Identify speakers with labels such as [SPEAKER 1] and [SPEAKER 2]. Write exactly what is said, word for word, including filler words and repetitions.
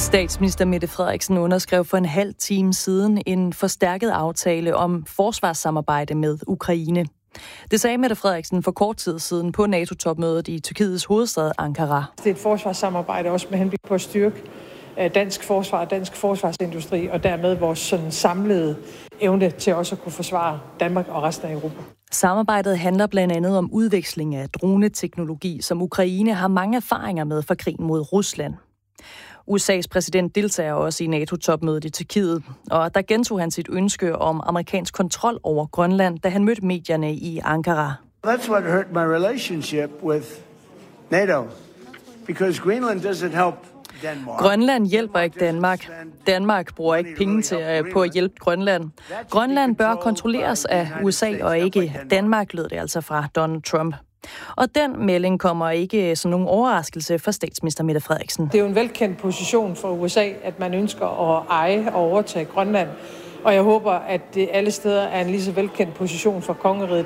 [SPEAKER 1] Statsminister Mette Frederiksen underskrev for en halv time siden en forstærket aftale om forsvarssamarbejde med Ukraine. Det sagde Mette Frederiksen for kort tid siden på NATO-topmødet i Tyrkiets hovedstad Ankara.
[SPEAKER 2] Det er et forsvarssamarbejde også med henblik på at styrke dansk forsvar og dansk forsvarsindustri, og dermed vores sådan samlede evne til også at kunne forsvare Danmark og resten af Europa.
[SPEAKER 1] Samarbejdet handler blandt andet om udveksling af droneteknologi, som Ukraine har mange erfaringer med fra krigen mod Rusland. U S A's præsident deltager også i NATO-topmødet i Tyrkiet, og der gentog han sit ønske om amerikansk kontrol over Grønland, da han mødte medierne i Ankara.
[SPEAKER 3] That's what hurt my relationship with NATO, because Greenland doesn't help Denmark.
[SPEAKER 1] Grønland hjælper ikke Danmark. Danmark bruger ikke penge til at, på at hjælpe Grønland. Grønland bør kontrolleres af U S A og ikke Danmark, lød det altså fra Donald Trump. Og den melding kommer ikke som nogen overraskelse for statsminister Mette Frederiksen.
[SPEAKER 2] Det er jo en velkendt position for U S A, at man ønsker at eje og overtage Grønland. Og jeg håber, at det alle steder er en lige så velkendt position for kongeriget